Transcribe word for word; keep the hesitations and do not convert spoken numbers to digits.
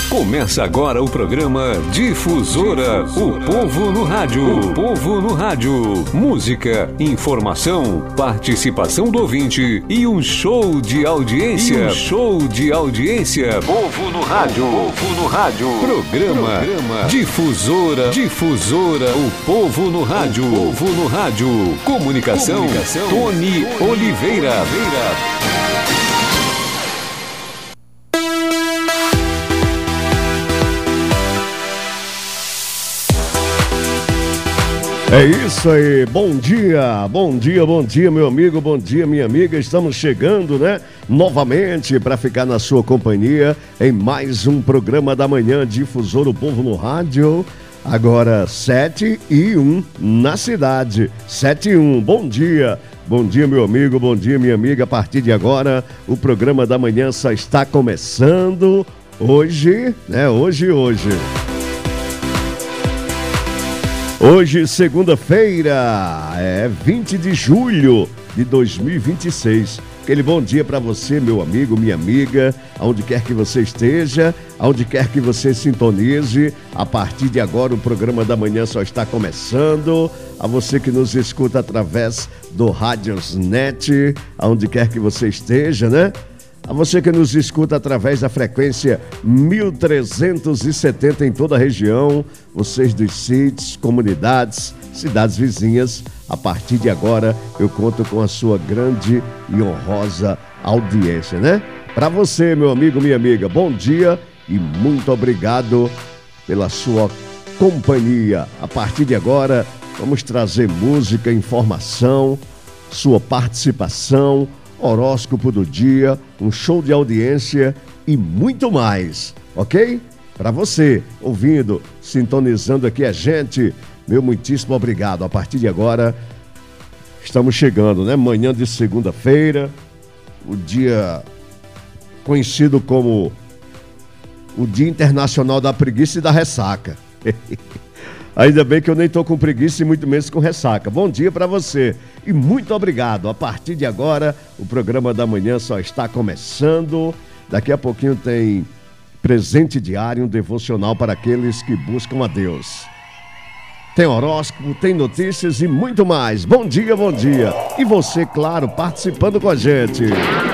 Começa agora o programa Difusora, o povo no rádio. O povo no rádio. Música, informação, participação do ouvinte e um show de audiência. E um show de audiência. Povo no rádio. Povo no rádio. Programa, Programa Difusora. Difusora, o povo no rádio. O povo no rádio. Comunicação, Comunicação. Tony Oliveira. É isso aí, bom dia, bom dia, bom dia meu amigo, bom dia minha amiga, estamos chegando, né, novamente para ficar na sua companhia em mais um programa da manhã, Difusor, o povo no rádio, agora sete e um na cidade, sete e um, bom dia, bom dia meu amigo, bom dia minha amiga, a partir de agora o programa da manhã só está começando, hoje, né, hoje, hoje. Hoje, segunda-feira, é vinte de julho de dois mil e vinte e seis. Aquele bom dia para você, meu amigo, minha amiga, aonde quer que você esteja, aonde quer que você sintonize. A partir de agora, o programa da manhã só está começando. A você que nos escuta através do Radiosnet, aonde quer que você esteja, né? A você que nos escuta através da frequência mil trezentos e setenta em toda a região, vocês dos sítios, comunidades, cidades vizinhas, a partir de agora eu conto com a sua grande e honrosa audiência, né? Para você, meu amigo, minha amiga, bom dia e muito obrigado pela sua companhia. A partir de agora vamos trazer música, informação, sua participação, horóscopo do dia, um show de audiência e muito mais, ok? Para você, ouvindo, sintonizando aqui a gente, meu muitíssimo obrigado. A partir de agora, estamos chegando, né? Manhã de segunda-feira, o dia conhecido como o Dia Internacional da Preguiça e da Ressaca. Ainda bem que eu nem estou com preguiça e muito menos com ressaca. Bom dia para você e muito obrigado. A partir de agora, o programa da manhã só está começando. Daqui a pouquinho tem presente diário, um devocional para aqueles que buscam a Deus. Tem horóscopo, tem notícias e muito mais. Bom dia, bom dia. E você, claro, participando com a gente.